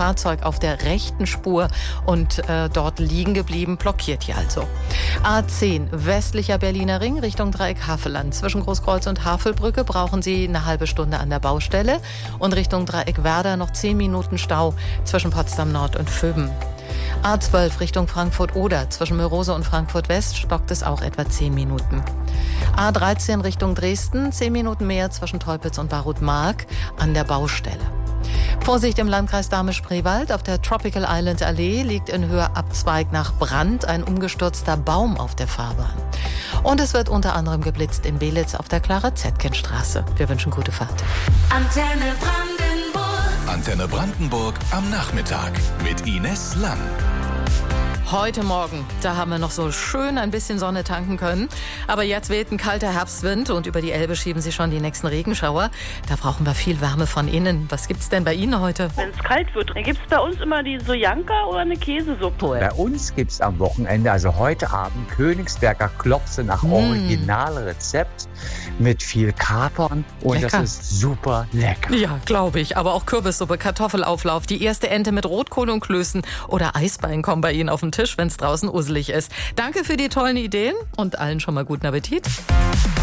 Fahrzeug auf der rechten Spur und dort liegen geblieben, blockiert hier also. A10 westlicher Berliner Ring Richtung Dreieck Havelland. Zwischen Großkreuz und Havelbrücke brauchen Sie eine halbe Stunde an der Baustelle und Richtung Dreieck Werder noch 10 Minuten Stau zwischen Potsdam Nord und Vöben. A12 Richtung Frankfurt-Oder. Zwischen Mörose und Frankfurt-West stockt es auch etwa 10 Minuten. A13 Richtung Dresden, 10 Minuten mehr zwischen Teupitz und Barut-Mark an der Baustelle. Vorsicht im Landkreis Dahme-Spreewald. Auf der Tropical Island Allee liegt in Höhe Abzweig nach Brand ein umgestürzter Baum auf der Fahrbahn. Und es wird unter anderem geblitzt in Belitz auf der Clara-Zetkin-Straße. Wir wünschen gute Fahrt. Antenne Brandenburg. Antenne Brandenburg am Nachmittag mit Ines Lang. Heute Morgen, da haben wir noch so schön ein bisschen Sonne tanken können. Aber jetzt weht ein kalter Herbstwind und über die Elbe schieben sich schon die nächsten Regenschauer. Da brauchen wir viel Wärme von innen. Was gibt's denn bei Ihnen heute? Wenn es kalt wird, dann gibt's bei uns immer die Sojanka oder eine Käsesuppe. Bei uns gibt's am Wochenende, also heute Abend, Königsberger Klopse nach Originalrezept mit viel Kapern. Und lecker. Das ist super lecker. Ja, glaube ich. Aber auch Kürbissuppe, Kartoffelauflauf, die erste Ente mit Rotkohl und Klößen oder Eisbein kommen bei Ihnen auf den Tisch, wenn es draußen usselig ist. Danke für die tollen Ideen und allen schon mal guten Appetit.